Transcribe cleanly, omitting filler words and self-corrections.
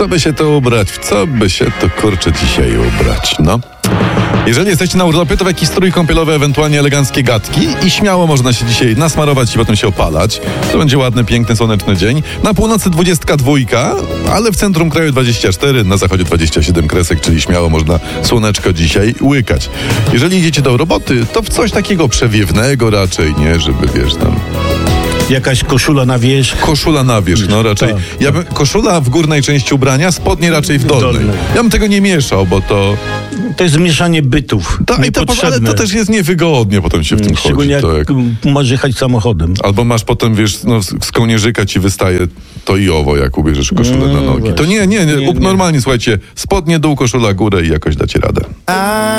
co by się to ubrać? W co by się to, kurczę, dzisiaj ubrać? No. Jeżeli jesteście na urlopie, to w jakiś strój kąpielowy, ewentualnie eleganckie gadki i śmiało można się dzisiaj nasmarować i potem się opalać. To będzie ładny, piękny, słoneczny dzień. Na północy 22, ale w centrum kraju 24, na zachodzie 27 kresek, czyli śmiało można słoneczko dzisiaj łykać. Jeżeli idziecie do roboty, to w coś takiego przewiewnego raczej, nie? Żeby, wiesz, tam... Jakaś koszula na wierzch. Koszula na wierzch, no raczej. Ja bym, koszula w górnej części ubrania, spodnie raczej w dolnej. Ja bym tego nie mieszał, bo to... To jest mieszanie bytów. Ale to też jest niewygodnie potem się w tym chodzi. Szczególnie jak masz jechać samochodem. Albo masz potem, wiesz, z kołnierzyka ci wystaje to i owo, jak ubierzesz koszulę na nogi. To nie. Normalnie, słuchajcie, spodnie, dół, koszula, górę i jakoś dacie radę.